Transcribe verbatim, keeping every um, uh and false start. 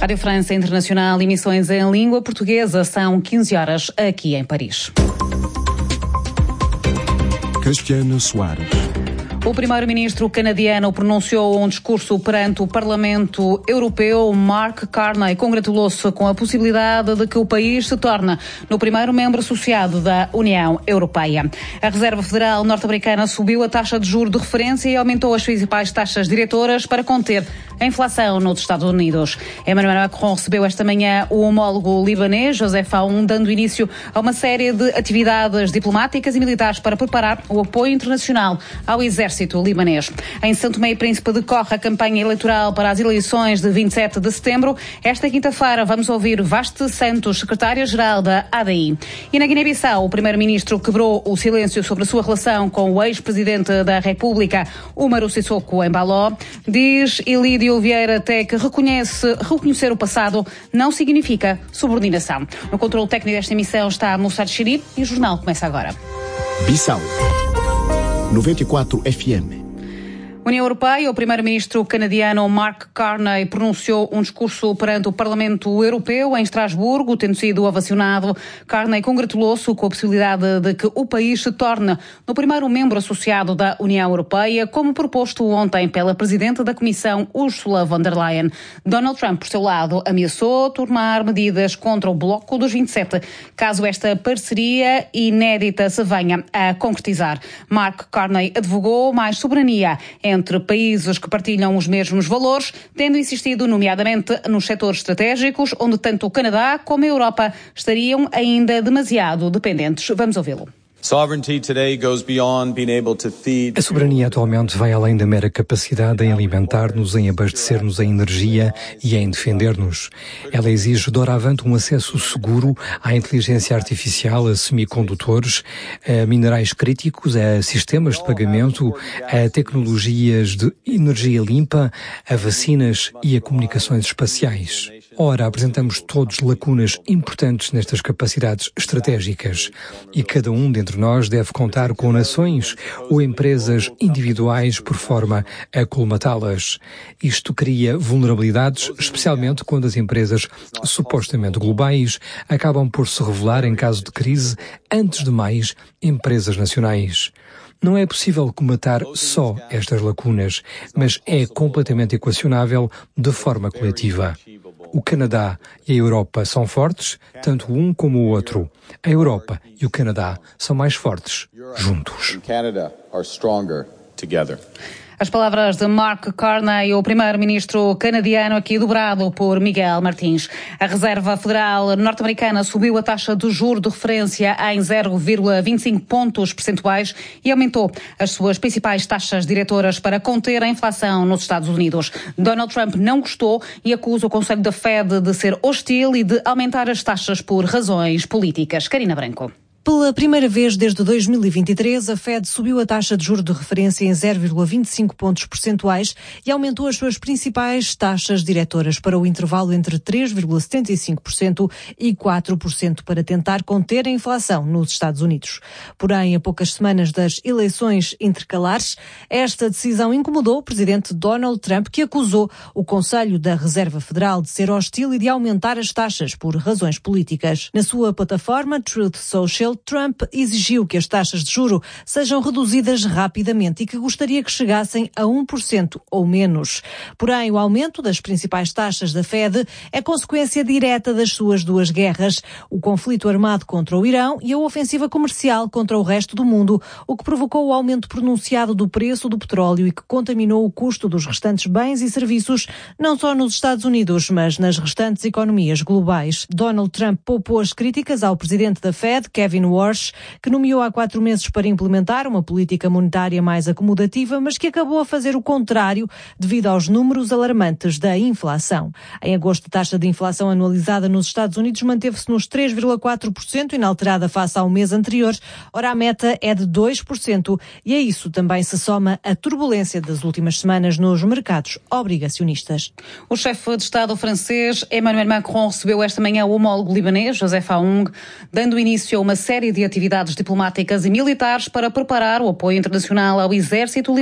Rádio França Internacional, emissões em língua portuguesa, são quinze horas aqui em Paris. Cristiano Soares. O primeiro-ministro canadiano pronunciou um discurso perante o Parlamento Europeu. Mark Carney congratulou-se com a possibilidade de que o país se torne no primeiro membro associado da União Europeia. A Reserva Federal norte-americana subiu a taxa de juros de referência e aumentou as principais taxas diretoras para conter a inflação nos Estados Unidos. Emmanuel Macron recebeu esta manhã o homólogo libanês, Joseph Aoun, dando início a uma série de atividades diplomáticas e militares para preparar o apoio internacional ao exército libanês. Em São Tomé e Príncipe decorre a campanha eleitoral para as eleições de vinte e sete de setembro. Esta quinta-feira vamos ouvir Vaste Santos, secretária-geral da A D I. E na Guiné-Bissau, o primeiro-ministro quebrou o silêncio sobre a sua relação com o ex-presidente da República, Umaru Sissoko Embaló. Diz Ilídio Vieira até que reconhece, reconhecer o passado não significa subordinação. No controle técnico desta emissão está Moussad Chiri e o jornal começa agora. Bissau noventa e quatro F M. União Europeia, o primeiro-ministro canadiano Mark Carney pronunciou um discurso perante o Parlamento Europeu em Estrasburgo, tendo sido ovacionado. Carney congratulou-se com a possibilidade de que o país se torne no primeiro membro associado da União Europeia, como proposto ontem pela Presidente da Comissão, Ursula von der Leyen. Donald Trump, por seu lado, ameaçou tomar medidas contra o bloco dos vinte e sete, caso esta parceria inédita se venha a concretizar. Mark Carney advogou mais soberania entre países que partilham os mesmos valores, tendo insistido nomeadamente nos setores estratégicos, onde tanto o Canadá como a Europa estariam ainda demasiado dependentes. Vamos ouvi-lo. A soberania atualmente vai além da mera capacidade em alimentar-nos, em abastecer-nos em energia e em defender-nos. Ela exige doravante um acesso seguro à inteligência artificial, a semicondutores, a minerais críticos, a sistemas de pagamento, a tecnologias de energia limpa, a vacinas e a comunicações espaciais. Ora, apresentamos todos lacunas importantes nestas capacidades estratégicas e cada um dentre nós deve contar com nações ou empresas individuais por forma a colmatá-las. Isto cria vulnerabilidades, especialmente quando as empresas supostamente globais acabam por se revelar, em caso de crise, antes de mais, empresas nacionais. Não é possível comatar só estas lacunas, mas é completamente equacionável de forma coletiva. O Canadá e a Europa são fortes, tanto um como o outro. A Europa e o Canadá são mais fortes juntos. As palavras de Mark Carney, o primeiro-ministro canadiano, aqui dobrado por Miguel Martins. A Reserva Federal norte-americana subiu a taxa de juros de referência em zero vírgula vinte e cinco pontos percentuais e aumentou as suas principais taxas diretoras para conter a inflação nos Estados Unidos. Donald Trump não gostou e acusa o Conselho da Fed de ser hostil e de aumentar as taxas por razões políticas. Karina Branco. Pela primeira vez desde dois mil e vinte e três, a Fed subiu a taxa de juros de referência em zero vírgula vinte e cinco pontos percentuais e aumentou as suas principais taxas diretoras para o intervalo entre três vírgula setenta e cinco por cento e quatro por cento para tentar conter a inflação nos Estados Unidos. Porém, a poucas semanas das eleições intercalares, esta decisão incomodou o presidente Donald Trump, que acusou o Conselho da Reserva Federal de ser hostil e de aumentar as taxas por razões políticas. Na sua plataforma Truth Social, Trump exigiu que as taxas de juro sejam reduzidas rapidamente e que gostaria que chegassem a um por cento ou menos. Porém, o aumento das principais taxas da Fed é consequência direta das suas duas guerras, o conflito armado contra o Irão e a ofensiva comercial contra o resto do mundo, o que provocou o aumento pronunciado do preço do petróleo e que contaminou o custo dos restantes bens e serviços, não só nos Estados Unidos, mas nas restantes economias globais. Donald Trump poupou as críticas ao presidente da Fed, Kevin Warsh, que nomeou há quatro meses para implementar uma política monetária mais acomodativa, mas que acabou a fazer o contrário devido aos números alarmantes da inflação. Em agosto, a taxa de inflação anualizada nos Estados Unidos manteve-se nos três vírgula quatro por cento, inalterada face ao mês anterior. Ora, a meta é de dois por cento e a isso também se soma a turbulência das últimas semanas nos mercados obrigacionistas. O chefe de Estado francês, Emmanuel Macron, recebeu esta manhã o homólogo libanês, Joseph Aoun, dando início a uma série de atividades diplomáticas e militares para preparar o apoio internacional ao exército